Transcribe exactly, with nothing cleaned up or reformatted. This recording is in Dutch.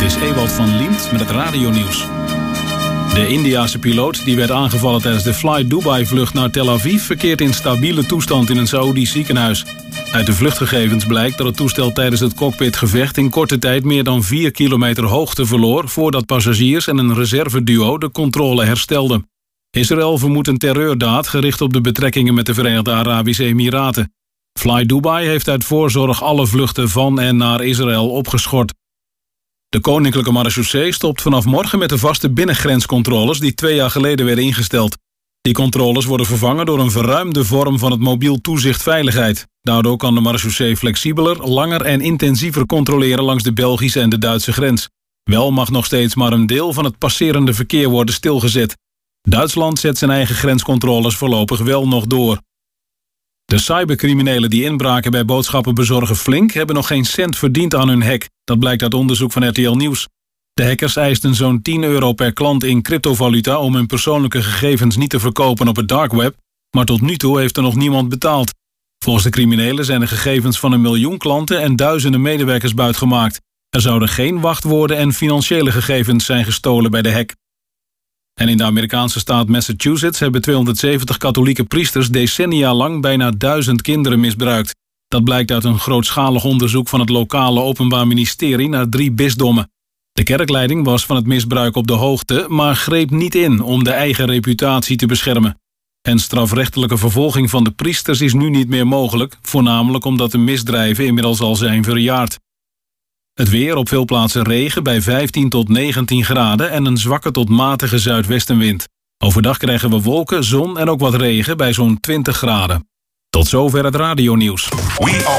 Dit is Ewald van Liemt met het radionieuws. De Indiase piloot die werd aangevallen tijdens de Fly Dubai-vlucht naar Tel Aviv verkeert in stabiele toestand in een Saoedisch ziekenhuis. Uit de vluchtgegevens blijkt dat het toestel tijdens het cockpitgevecht in korte tijd meer dan vier kilometer hoogte verloor voordat passagiers en een reserveduo de controle herstelden. Israël vermoedt een terreurdaad gericht op de betrekkingen met de Verenigde Arabische Emiraten. Fly Dubai heeft uit voorzorg alle vluchten van en naar Israël opgeschort. De Koninklijke Marechaussee stopt vanaf morgen met de vaste binnengrenscontroles die twee jaar geleden werden ingesteld. Die controles worden vervangen door een verruimde vorm van het mobiel toezicht veiligheid. Daardoor kan de Marechaussee flexibeler, langer en intensiever controleren langs de Belgische en de Duitse grens. Wel mag nog steeds maar een deel van het passerende verkeer worden stilgezet. Duitsland zet zijn eigen grenscontroles voorlopig wel nog door. De cybercriminelen die inbraken bij boodschappenbezorger Flink hebben nog geen cent verdiend aan hun hack. Dat blijkt uit onderzoek van R T L Nieuws. De hackers eisten zo'n tien euro per klant in cryptovaluta om hun persoonlijke gegevens niet te verkopen op het dark web, maar tot nu toe heeft er nog niemand betaald. Volgens de criminelen zijn de gegevens van een miljoen klanten en duizenden medewerkers buitgemaakt. Er zouden geen wachtwoorden en financiële gegevens zijn gestolen bij de hack. En in de Amerikaanse staat Massachusetts hebben tweehonderdzeventig katholieke priesters decennia lang bijna duizend kinderen misbruikt. Dat blijkt uit een grootschalig onderzoek van het lokale Openbaar Ministerie naar drie bisdommen. De kerkleiding was van het misbruik op de hoogte, maar greep niet in om de eigen reputatie te beschermen. En strafrechtelijke vervolging van de priesters is nu niet meer mogelijk, voornamelijk omdat de misdrijven inmiddels al zijn verjaard. Het weer, op veel plaatsen regen bij vijftien tot negentien graden en een zwakke tot matige zuidwestenwind. Overdag krijgen we wolken, zon en ook wat regen bij zo'n twintig graden. Tot zover het radionieuws. We are